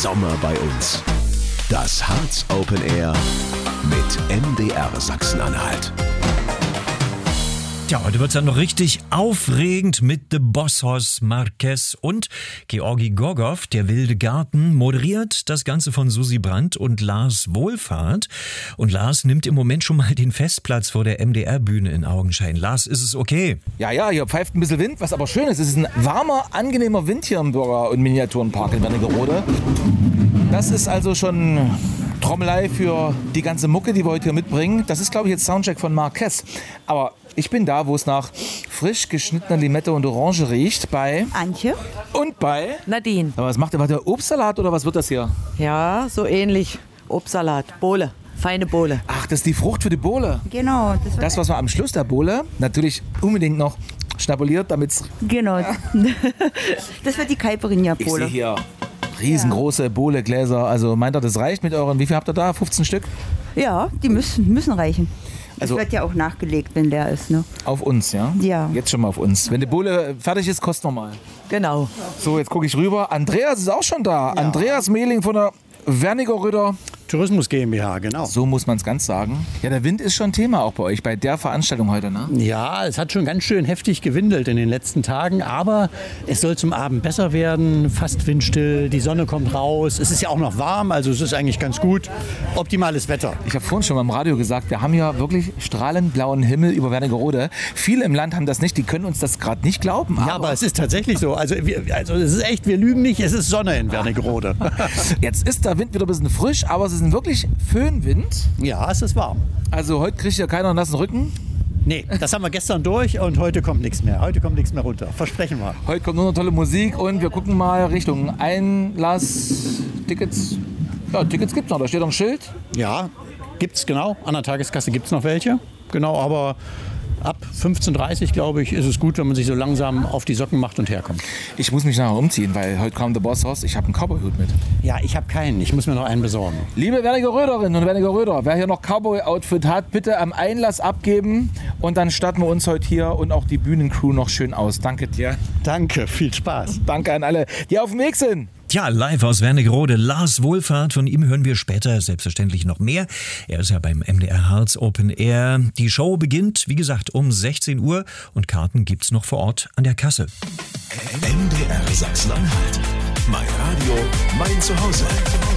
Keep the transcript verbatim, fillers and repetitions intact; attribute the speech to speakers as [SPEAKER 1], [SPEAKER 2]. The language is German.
[SPEAKER 1] Sommer bei uns. Das Harz Open Air mit M D R Sachsen-Anhalt.
[SPEAKER 2] Ja, heute wird es dann noch richtig aufregend mit The Boss Hoss Marquez und Georgi Gorgov. Der wilde Garten moderiert das Ganze von Susi Brandt und Lars Wohlfahrt. Und Lars nimmt im Moment schon mal den Festplatz vor der M D R-Bühne in Augenschein. Lars, ist es okay?
[SPEAKER 3] Ja, ja, hier pfeift ein bisschen Wind, was aber schön ist. Es ist ein warmer, angenehmer Wind hier im Bürger- und Miniaturenpark in Wernigerode. Das ist also schon Trommelei für die ganze Mucke, die wir heute hier mitbringen. Das ist, glaube ich, jetzt Soundcheck von Marquez. Aber ich bin da, wo es nach frisch geschnittener Limette und Orange riecht, bei
[SPEAKER 4] Antje
[SPEAKER 3] und bei
[SPEAKER 4] Nadine.
[SPEAKER 3] Aber was macht ihr? Macht ihr Obstsalat oder was wird das hier?
[SPEAKER 4] Ja, so ähnlich. Obstsalat, Bohle, feine Bohle.
[SPEAKER 3] Ach, das ist die Frucht für die Bohle.
[SPEAKER 4] Genau. Das,
[SPEAKER 3] Das, was man am Schluss der Bohle natürlich unbedingt noch schnabuliert, damit es...
[SPEAKER 4] genau. Das wird die
[SPEAKER 3] Ich sehe
[SPEAKER 4] Caipirinha-Bohle.
[SPEAKER 3] hier riesengroße Bohle-Gläser. Also meint ihr, das reicht mit euren... Wie viel habt ihr da? fünfzehn Stück?
[SPEAKER 4] Ja, die müssen, müssen reichen. Das
[SPEAKER 3] Also-
[SPEAKER 4] wird ja auch nachgelegt, wenn leer ist, ne?
[SPEAKER 3] Auf uns, ja?
[SPEAKER 4] Ja.
[SPEAKER 3] Jetzt schon mal auf uns. Wenn die Bohle fertig ist, kostet nochmal.
[SPEAKER 4] Genau.
[SPEAKER 3] So, jetzt gucke ich rüber. Andreas ist auch schon da. Andreas Mehling von der Wernigeröder.
[SPEAKER 5] Tourismus GmbH, genau.
[SPEAKER 3] So muss man es ganz sagen. Ja, der Wind ist schon Thema auch bei euch, bei der Veranstaltung heute, ne?
[SPEAKER 5] Ja, es hat schon ganz schön heftig gewindelt in den letzten Tagen, aber es soll zum Abend besser werden, fast windstill, die Sonne kommt raus, es ist ja auch noch warm, also es ist eigentlich ganz gut. Optimales Wetter.
[SPEAKER 3] Ich habe vorhin schon mal im Radio gesagt, wir haben ja wirklich strahlend blauen Himmel über Wernigerode. Viele im Land haben das nicht, die können uns das gerade nicht glauben.
[SPEAKER 5] Ja, aber es ist tatsächlich so. Also, wir, also es ist echt, wir lügen nicht, es ist Sonne in Wernigerode.
[SPEAKER 3] Jetzt ist der Wind wieder ein bisschen frisch, aber es ist ein wirklich Föhnwind.
[SPEAKER 5] Ja, es ist warm.
[SPEAKER 3] Also heute kriegt ja keiner einen nassen Rücken.
[SPEAKER 5] Nee, das haben wir gestern durch und heute kommt nichts mehr. Heute kommt nichts mehr runter. Versprechen wir.
[SPEAKER 3] Heute kommt nur noch tolle Musik und wir gucken mal Richtung Einlass, Tickets. Ja, Tickets gibt's noch, da steht noch ein Schild.
[SPEAKER 5] Ja, gibt's genau. An der Tageskasse gibt's noch welche. Genau, aber ab fünfzehn Uhr dreißig, glaube ich, ist es gut, wenn man sich so langsam auf die Socken macht und herkommt.
[SPEAKER 3] Ich muss mich nachher umziehen, weil heute kam der Boss raus. Ich habe einen Cowboy-Hut mit.
[SPEAKER 5] Ja, ich habe keinen. Ich muss mir noch einen besorgen.
[SPEAKER 3] Liebe Wernigeröderinnen und Wernigeröder, wer hier noch Cowboy-Outfit hat, bitte am Einlass abgeben. Und dann starten wir uns heute hier und auch die Bühnencrew noch schön aus. Danke dir.
[SPEAKER 5] Danke, viel Spaß.
[SPEAKER 3] Danke an alle, die auf dem Weg sind.
[SPEAKER 2] Ja, live aus Wernigerode, Lars Wohlfahrt. Von ihm hören wir später selbstverständlich noch mehr. Er ist ja beim M D R Harz Open Air. Die Show beginnt, wie gesagt, um sechzehn Uhr und Karten gibt's noch vor Ort an der Kasse.
[SPEAKER 1] M D R Sachsen-Anhalt. Mein Radio, mein Zuhause.